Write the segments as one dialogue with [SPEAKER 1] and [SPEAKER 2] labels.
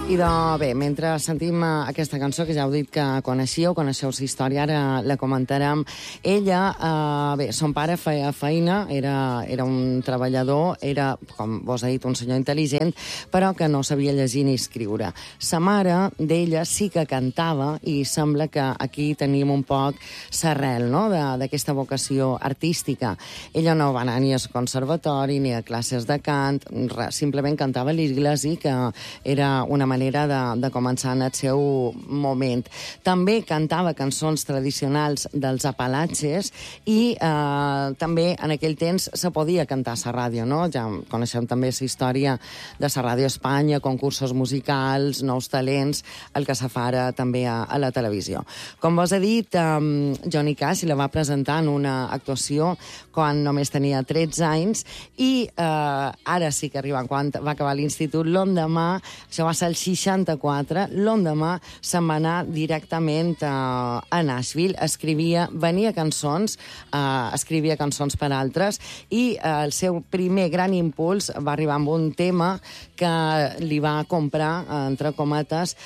[SPEAKER 1] I bé, mentre sentim aquesta cançó, que ja heu dit que coneixeu la història, ara la comentarem. Ella, bé, son pare feia feina, era un treballador, era, com vos he dit, un senyor intel·ligent, però que no sabia llegir ni escriure. Sa mare d'ella sí que cantava i sembla que aquí tenim un poc l'arrel, no?, d'aquesta vocació artística. Ella no va anar ni al conservatori ni a classes de cant, simplement cantava a l'església, que era una manera de començar en el seu moment. També cantava cançons tradicionals dels Apalatxes i també en aquell temps se podia cantar a la ràdio, no? Ja coneixem també la història de la Ràdio Espanya, concursos musicals, nous talents, el que se fa ara també a la televisió. Com vos he dit, Johnny Cash la va presentar en una actuació quan només tenia 13 anys i ara sí que arriba, quan va acabar l'institut, l'endemà, això va ser el 64, l'endemà se'n va anar directament a Nashville, venia cançons, escrivia cançons per altres, i el seu primer gran impuls va arribar amb un tema que li va comprar, entre cometes,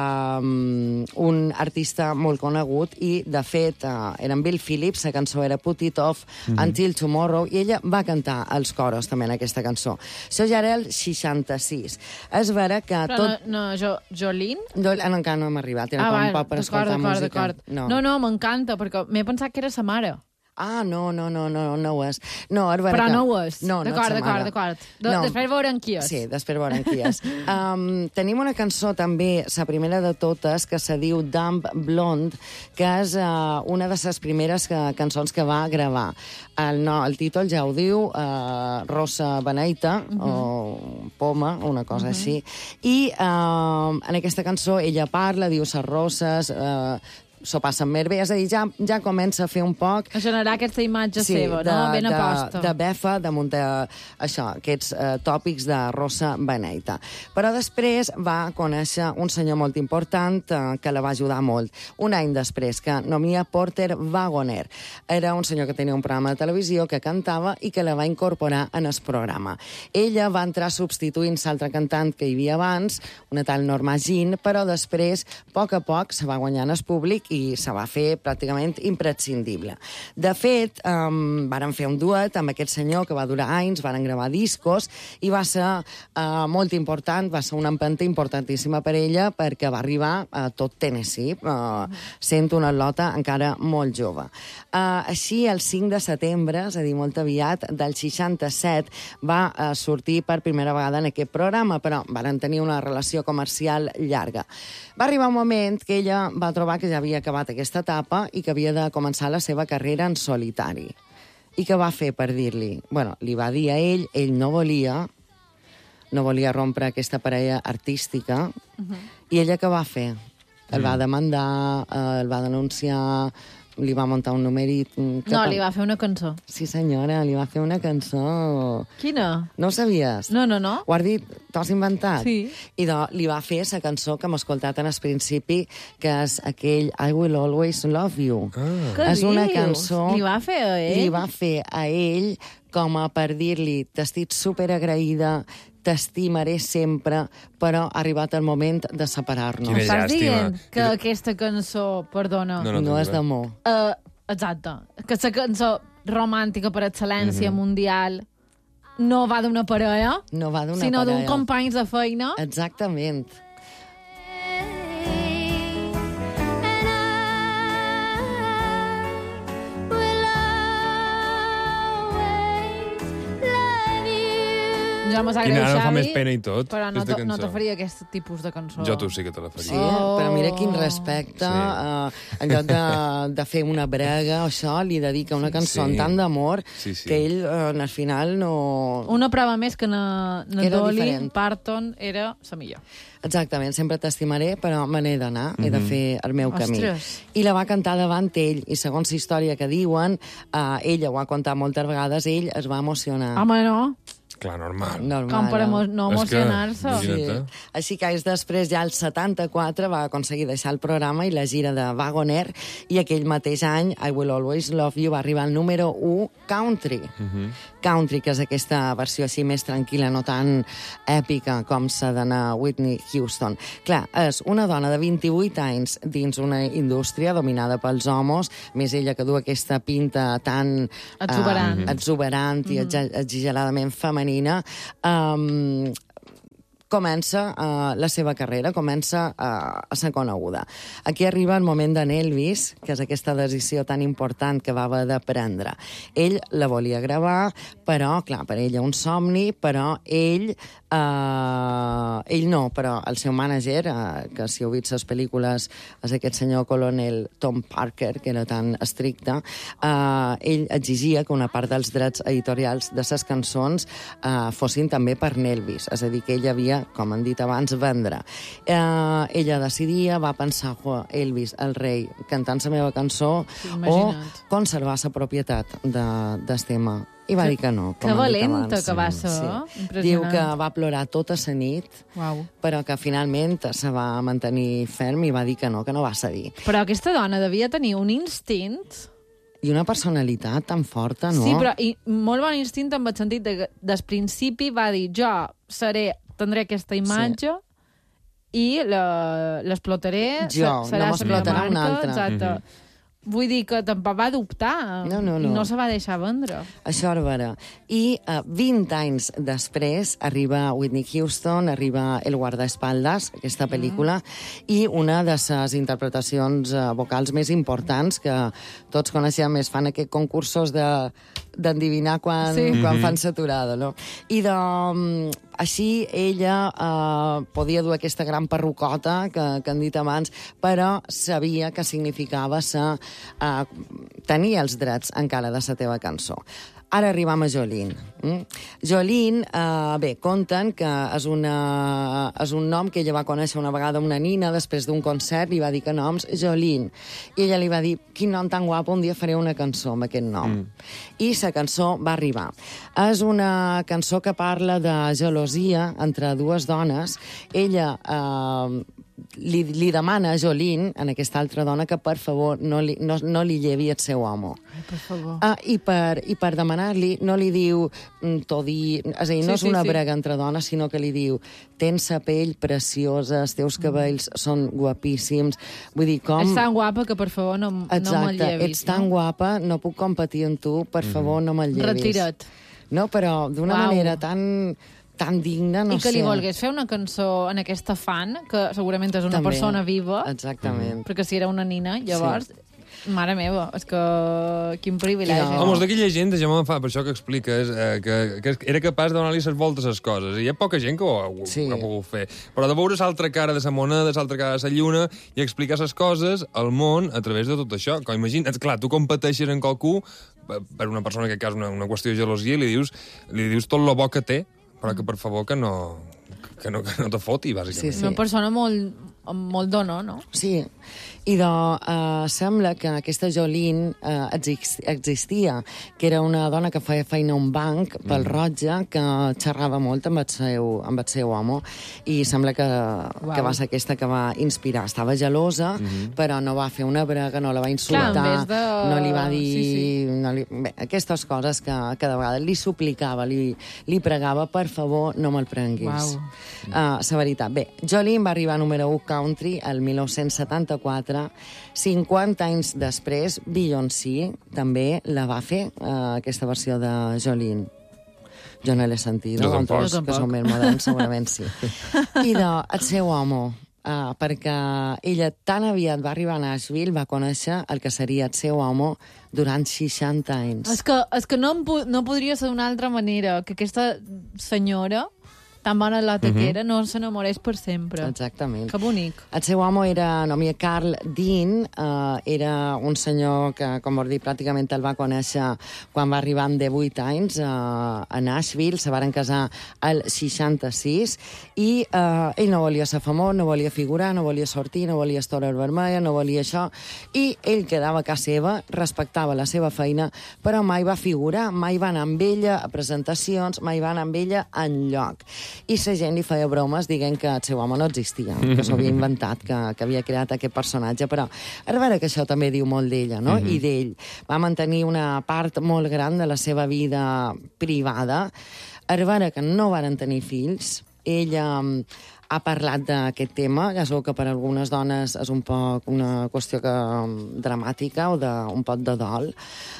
[SPEAKER 1] un artista molt conegut, i de fet era en Bill Phillips, la cançó era Put It Off Until Tomorrow, i ella va cantar els coros també en aquesta cançó. Això ja era el 66. És vera que tot...
[SPEAKER 2] No, Jolene?
[SPEAKER 1] Encara no hem arribat, era com poc per escoltar música.
[SPEAKER 2] No, m'encanta, perquè m'he pensat que era sa mare.
[SPEAKER 1] No ho és.
[SPEAKER 2] Però no ho és.
[SPEAKER 1] No,
[SPEAKER 2] d'acord. Després veurem qui és.
[SPEAKER 1] Sí, després veurem qui és. Tenim una cançó també, la primera de totes, que se diu Dumb Blonde, que és una de les primeres cançons que va gravar. El títol ja ho diu, Rosa Beneita, o Poma, una cosa així. I en aquesta cançó ella parla, diu ses roses, s'ho passen més bé, és a dir, ja comença a fer un poc...
[SPEAKER 2] A generar aquesta imatge seva, no? Ben aposta.
[SPEAKER 1] De befa, damunt aquests tòpics de Rosa Beneita. Però després va conèixer un senyor molt important que la va ajudar molt. Un any després, que nomia Porter Wagoner. Era un senyor que tenia un programa de televisió, que cantava i que la va incorporar en el programa. Ella va entrar substituint l'altre cantant que hi havia abans, una tal Norma Jean, però després, a poc, se va guanyar en el públic i se va fer pràcticament imprescindible. De fet, varen fer un duet amb aquest senyor que va durar anys, varen gravar discos i va ser molt important, va ser una empenta importantíssima per ella perquè va arribar a tot Tennessee, sent una atleta encara molt jove. Així, el 5 de setembre, és a dir, molt aviat, del 67, va sortir per primera vegada en aquest programa, però varen tenir una relació comercial llarga. Va arribar un moment que ella va trobar que ja havia acabat aquesta etapa i que havia de començar la seva carrera en solitari. I què va fer per dir-li? Bueno, li va dir a ell no volia rompre aquesta parella artística, i ella què va fer? El va demandar, el va denunciar, li va muntar un numerit...
[SPEAKER 2] No, li va fer una cançó.
[SPEAKER 1] Sí, senyora, li va fer una cançó...
[SPEAKER 2] Quina?
[SPEAKER 1] No ho sabies?
[SPEAKER 2] No.
[SPEAKER 1] Ho has dit, t'ho has inventat?
[SPEAKER 2] Sí.
[SPEAKER 1] I li va fer la cançó que hem escoltat en el principi, que és aquell I Will Always Love You.
[SPEAKER 2] Què
[SPEAKER 1] és una
[SPEAKER 2] dius?
[SPEAKER 1] cançó...
[SPEAKER 2] Li va fer a ell?
[SPEAKER 1] Li va fer a ell com a per dir-li t'estic superagraïda, t'estimaré sempre, però ha arribat el moment de separar-nos.
[SPEAKER 3] Quina
[SPEAKER 2] Estàs
[SPEAKER 3] llàstima.
[SPEAKER 2] dient que aquesta cançó, perdona...
[SPEAKER 1] No és d'amor.
[SPEAKER 2] Exacte. Que la cançó romàntica per excel·lència mundial no va d'una parella,
[SPEAKER 1] No va d'una
[SPEAKER 2] sinó
[SPEAKER 1] parella.
[SPEAKER 2] d'un company de feina.
[SPEAKER 1] Exactament.
[SPEAKER 2] Ja m'ho sap greu,
[SPEAKER 3] Quina ara fa
[SPEAKER 2] Xavi,
[SPEAKER 3] més pena i tot,
[SPEAKER 2] però no
[SPEAKER 3] aquesta
[SPEAKER 2] te
[SPEAKER 3] cançó.
[SPEAKER 2] faria aquest tipus de cançó.
[SPEAKER 3] Jo tu sí que te la faria.
[SPEAKER 1] Sí, però mira quin respecte. En lloc de fer una brega o això, li dedica una cançó amb tant d'amor que ell, al final, no...
[SPEAKER 2] Una prova més que na Dolly
[SPEAKER 1] diferent.
[SPEAKER 2] Parton era la millor.
[SPEAKER 1] Exactament, sempre t'estimaré, però me n'he d'anar, he de fer el meu camí. I la va cantar davant ell, i segons la història que diuen, ella ho ha contat moltes vegades, ell es va emocionar.
[SPEAKER 2] Home, no?
[SPEAKER 3] Clar, normal.
[SPEAKER 2] Com per no emocionar-se.
[SPEAKER 3] Sí.
[SPEAKER 1] Així que anys després, ja el 74, va aconseguir deixar el programa i la gira de Wagoner, i aquell mateix any, I Will Always Love You va arribar al número 1 country. Country, que és aquesta versió així més tranquil·la, no tan èpica com s'ha d'anar Whitney Houston. Clar, és una dona de 28 anys dins una indústria dominada pels homes, més ella que du aquesta pinta tan exuberant i exageradament femenina, comença la seva carrera, comença a ser coneguda. Aquí arriba el moment d'en Elvis, que és aquesta decisió tan important que va haver de prendre. Ell la volia gravar, però, clar, per ell un somni, però ell no, però el seu mànager, que si heu vist les pel·lícules, és aquest senyor colonel Tom Parker, que era tan estricte, ell exigia que una part dels drets editorials de les cançons fossin també per Elvis, és a dir, que ell havia, com han dit abans, vendre. Ella decidia, va pensar, Elvis, el rei, cantant la meva cançó, o conservar la propietat del tema. I va dir que no.
[SPEAKER 2] Que valenta que va ser. Impressionant.
[SPEAKER 1] Diu que va plorar tota la nit, però que finalment se va mantenir ferm i va dir que no va cedir.
[SPEAKER 2] Però aquesta dona devia tenir un instint...
[SPEAKER 1] I una personalitat tan forta, no?
[SPEAKER 2] Sí, però molt bon instint en el sentit que des principi va dir jo tindré aquesta imatge i l'explotaré, serà la meva marca, exacte. Vull dir que tampoc va dubtar. No se va deixar vendre.
[SPEAKER 1] Això és vera. I 20 anys després arriba Whitney Houston, arriba El guardaespaldas, aquesta pel·lícula, i una de les interpretacions vocals més importants que tots coneixem, es fan aquests concursos d'endevinar quan fan saturada, no? I així ella podia dur aquesta gran perrucota que han dit abans, però sabia que significava tenir els drets encara de la teva cançó. Ara arribam a Jolene. Jolene, conten que és un nom que ella va conèixer una vegada una nina després d'un concert, li va dir que noms Jolene. I ella li va dir, quin nom tan guapo, un dia faré una cançó amb aquest nom. I la cançó va arribar. És una cançó que parla de gelosia entre dues dones. Ella li demana a Jolene, en aquesta altra dona, que per favor no li llevi el seu home.
[SPEAKER 2] Ai, per favor.
[SPEAKER 1] I per demanar-li no li diu és a dir, no és una brega entre dones, sinó que li diu tens la pell preciosa, els teus cabells són guapíssims. Vull dir, com...
[SPEAKER 2] És tan guapa que per favor no me'l llevis.
[SPEAKER 1] Exacte, ets tan guapa, no puc competir amb tu, per favor no me'l llevis.
[SPEAKER 2] Retira't.
[SPEAKER 1] No, però d'una manera tan digna, no sé.
[SPEAKER 2] I que li volgués fer una cançó en aquesta fan, que segurament és una persona viva.
[SPEAKER 1] Exactament.
[SPEAKER 2] Perquè si era una nina, llavors... Mare meva, és que quin privilegi.
[SPEAKER 3] Home, d'aquella gent, deixa'm per això que expliques, que era capaç de donar-li les voltes a les coses. I hi ha poca gent que ho ha pogut fer. Però de veure l'altra cara de la moneda, l'altra cara de la lluna, i explicar les coses al món a través de tot això. Que imagina't, clar, tu competeixes en qualcú, per una persona que és una qüestió de gelosia, i li dius tot lo bo que té, però que per favor que no te foti, bàsicament.
[SPEAKER 2] Una persona molt dona, no?
[SPEAKER 1] Sí. I sembla que aquesta Jolene existia, que era una dona que feia feina a un banc pel Rotja, que xerrava molt amb el seu home, i sembla que va ser aquesta que va inspirar. Estava gelosa, però no va fer una brega, no la va insultar, no li va dir... Bé, aquestes coses que de vegades li suplicava, li pregava, per favor, no me'l prenguis. La veritat. Bé, Jolene va arribar a número 1 country el 1974. 50 anys després, Beyoncé també la va fer, aquesta versió de Jolene. Jo no l'he sentit, que són més moderns, segurament sí. I el seu home, perquè ella tan aviat va arribar a Nashville, va conèixer el que seria el seu home durant 60 anys.
[SPEAKER 2] És que no podria ser d'una altra manera, que aquesta senyora tan bona lota que era, no s'enamorés per sempre.
[SPEAKER 1] Exactament.
[SPEAKER 2] Que bonic.
[SPEAKER 1] El seu home era Nomia Carl Dean, era un senyor que, com vos dir, pràcticament el va conèixer quan va arribar amb 18 anys a Nashville, se varen casar al 66, i ell no volia ser famós, no volia figurar, no volia sortir, no volia estar vermella, no volia això, i ell quedava a casa seva, respectava la seva feina, però mai va figurar, mai va anar amb ella a presentacions, mai va anar amb ella enlloc. I la gent li feia bromes dient que el seu home no existia, que s'havia inventat, que havia creat aquest personatge, però a veure que això també diu molt d'ella, no? I d'ell. Va mantenir una part molt gran de la seva vida privada. A veure que no varen tenir fills. Ella ha parlat d'aquest tema, ja sabeu que per a algunes dones és un poc una qüestió dramàtica o un poc de dol.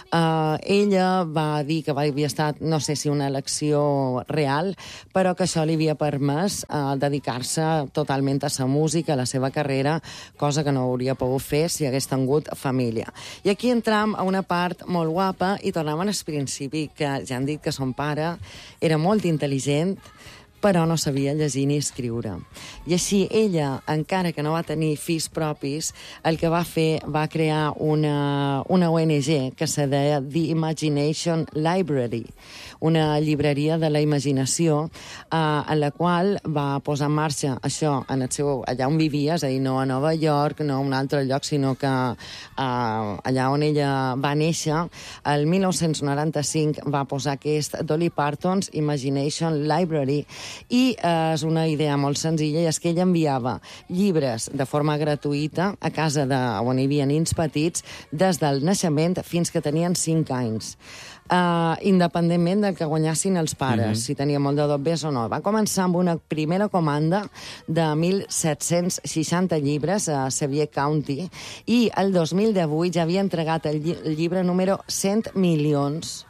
[SPEAKER 1] Ella va dir que havia estat, no sé si una elecció real, però que això li havia permès dedicar-se totalment a la música, a la seva carrera, cosa que no hauria pogut fer si hagués tingut família. I aquí entram a una part molt guapa i tornem al principi, que ja han dit que son pare era molt intel·ligent, però no sabia llegir ni escriure. I així ella, encara que no va tenir fills propis, el que va fer va crear una ONG que se deia The Imagination Library, una llibreria de la imaginació, en la qual va posar en marxa això en el seu, allà on vivia, és a dir, no a Nova York, no a un altre lloc, sinó que allà on ella va néixer, el 1995 va posar aquest Dolly Parton's Imagination Library, i és una idea molt senzilla, i és que ella enviava llibres de forma gratuïta a casa on hi havia nins petits des del naixement fins que tenien 5 anys. Independentment del que guanyassin els pares, si tenia molt de dobbers o no. Va començar amb una primera comanda de 1.760 llibres a Sevier County, i el 2018 ja havia entregat el llibre número 100 milions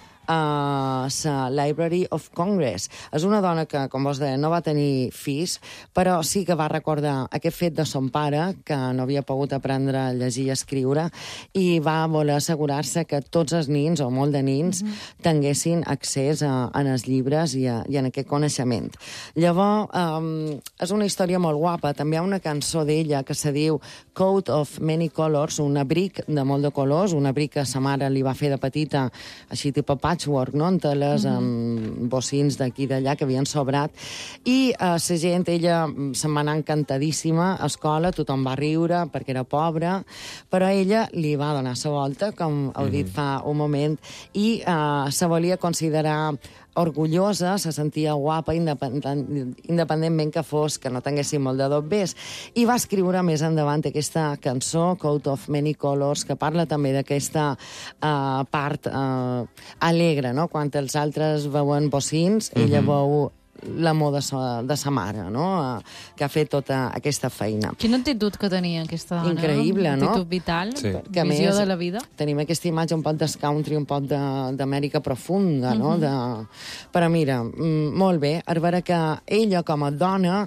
[SPEAKER 1] a la Library of Congress. És una dona que, com vos deia, no va tenir fills, però sí que va recordar aquest fet de son pare, que no havia pogut aprendre a llegir i escriure, i va voler assegurar-se que tots els nins, o molt de nins, tinguessin accés a els llibres i en aquest coneixement. Llavors, és una història molt guapa. També hi ha una cançó d'ella que se diu Coat of Many Colors, un abric de molt de colors, un abric que sa mare li va fer de petita, així tipus patchwork, no?, en teles, amb bocins d'aquí i d'allà que havien sobrat, i la gent, ella se'n va anar encantadíssima a escola, tothom va riure perquè era pobra, però ella li va donar la volta, com heu dit fa un moment, i se volia considerar orgullosa, se sentia guapa, independentment que fos, que no tinguessin molt de dobbers. I va escriure més endavant aquesta cançó, Coat of Many Colors, que parla també d'aquesta part alegre, no? Quan els altres veuen bocins, ella veu l'amor de sa mare, no?, que ha fet tota aquesta feina.
[SPEAKER 2] Quina actitud que tenia aquesta dona.
[SPEAKER 1] Increïble, no?
[SPEAKER 2] Actitud vital,
[SPEAKER 3] sí.
[SPEAKER 2] Visió de la vida.
[SPEAKER 1] Tenim aquesta imatge un poc d'escountry, un poc d'Amèrica profunda, no? Però mira, molt bé, a veure que ella com a dona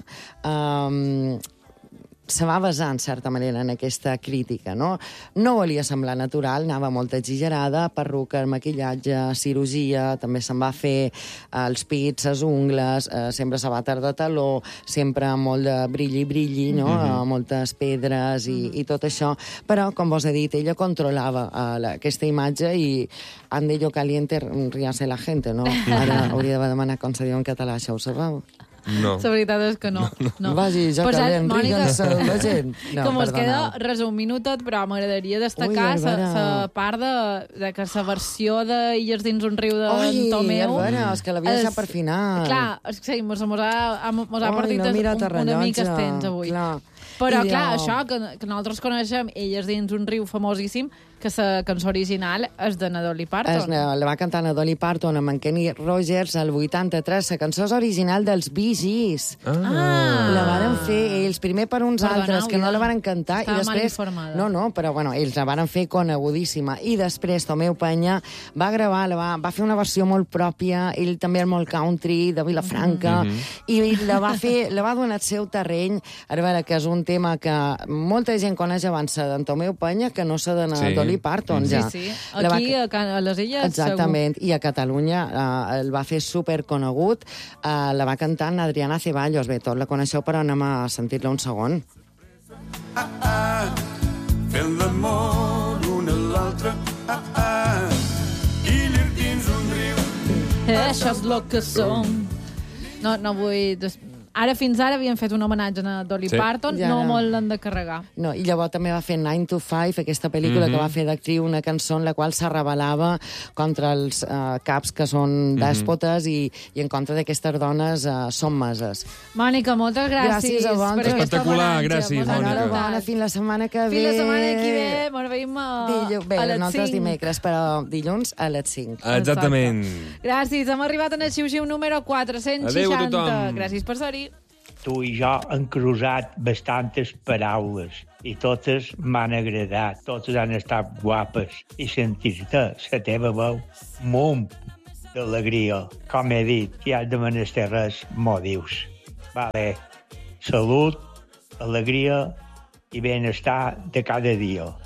[SPEAKER 1] se va basar, en certa manera, en aquesta crítica, no? No volia semblar natural, anava molt exagerada, perruca, maquillatge, cirurgia, també se'n va fer els pits, les ungles, sempre sabàter de taló, sempre molt de brilli, no? Moltes pedres i tot això. Però, com vos he dit, ella controlava aquesta imatge i ande yo caliente ríase la gente, no? Ara hauria de demanar com se diu en català, això ho sabeu?
[SPEAKER 3] No.
[SPEAKER 2] La veritat és que no.
[SPEAKER 1] Vagi, ja que ríguense la gent.
[SPEAKER 2] Com es queda res un minutet, però m'agradaria destacar la part de que la versió d'Illes dins un riu de Tomeu...
[SPEAKER 1] Oi, és que l'havia deixat per final.
[SPEAKER 2] Clar, sí, mos ha partit una mica estens avui. Però, clar, això que nosaltres coneixem, Elles dins un riu famosíssim, que la cançó original és de Dolly Parton.
[SPEAKER 1] La va cantar Dolly Parton amb en Kenny Rogers el 83. La cançó és original dels Bee Gees. La varen fer ells, primer per uns altres que no la varen cantar.
[SPEAKER 2] Estava
[SPEAKER 1] i després...
[SPEAKER 2] mal informada.
[SPEAKER 1] No, però bueno, ells la varen fer conegudíssima. I després Tomeu Penya va gravar, va fer una versió molt pròpia, ell també és molt country, de Vilafranca, i la va donar el seu terreny. A veure, que és un tema que molta gent coneix abans d'en Tomeu Penya, que no s'ha d'anar Dolly Dolly Parton, ja.
[SPEAKER 2] Sí, sí. Aquí, a les Illes,
[SPEAKER 1] exactament. I a Catalunya el va fer superconegut. La va cantar Adriana Ceballos. Bé, tot la coneixeu, però anem a sentir-la un segon.
[SPEAKER 4] Fent l'amor una a l'altra, i dins un riu.
[SPEAKER 2] Això és el que som. No vull... Ara, fins ara, havien fet un homenatge a Dolly Parton, ja no molt l'han de carregar.
[SPEAKER 1] No, i llavors també va fer 9 to 5, aquesta pel·lícula que va fer d'actriu, una cançó en la qual se rebel·lava contra els caps que són dèspotes i en contra d'aquestes dones sotmeses.
[SPEAKER 2] Mònica, moltes gràcies.
[SPEAKER 1] Gràcies a vosaltres.
[SPEAKER 3] Espectacular, gràcies, Mònica.
[SPEAKER 1] Bona, fins la setmana que ve.
[SPEAKER 2] Fins la setmana que ve, ens veiem a les 5.
[SPEAKER 1] Bé, nosaltres dimecres, però dilluns a les 5.
[SPEAKER 3] Exactament.
[SPEAKER 2] Gràcies, hem arribat en el xiu-xiu número 460.
[SPEAKER 3] Adéu a tothom.
[SPEAKER 2] Gràcies per ser-hi.
[SPEAKER 5] Tu i jo hem cruzat bastantes paraules i totes m'han agradat, totes han estat guapes i sentir-te, la teva veu, mum d'alegria. Com he dit, si has de menester res, m'ho dius. Vale. Salut, alegria i benestar de cada dia.